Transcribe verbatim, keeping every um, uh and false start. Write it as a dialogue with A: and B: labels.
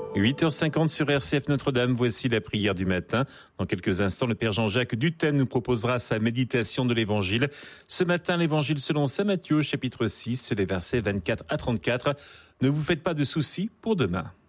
A: huit heures cinquante sur R C F Notre-Dame, voici la prière du matin. Dans quelques instants, le Père Jean-Jacques Duthème nous proposera sa méditation de l'Évangile. Ce matin, l'Évangile selon saint Matthieu, chapitre six, les versets vingt-quatre à trente-quatre. Ne vous faites pas de soucis pour demain.